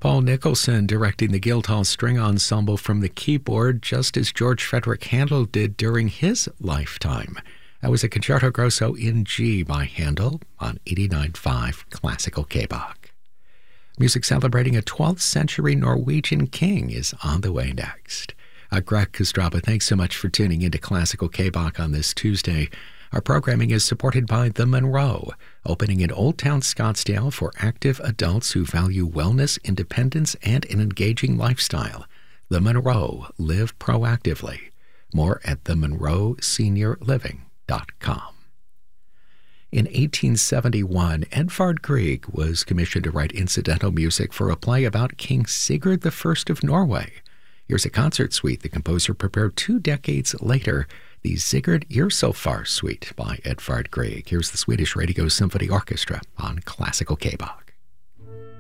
Paul Nicholson directing the Guildhall String Ensemble from the keyboard, just as George Frederick Handel did during his lifetime. That was a Concerto Grosso in G by Handel on 89.5 Classical K-Bach. Music celebrating a 12th century Norwegian king is on the way next. Greg Kostraba, thanks so much for tuning into Classical K-Bach on this Tuesday. Our programming is supported by The Monroe, opening in Old Town Scottsdale for active adults who value wellness, independence, and an engaging lifestyle. The Monroe, live proactively. More at themonroeseniorliving.com. In 1871, Edvard Grieg was commissioned to write incidental music for a play about King Sigurd I of Norway. Here's a concert suite the composer prepared 2 decades later, the Sigurd Yrsolfar Suite by Edvard Grieg. Here's the Swedish Radio Symphony Orchestra on Classical K-Bach.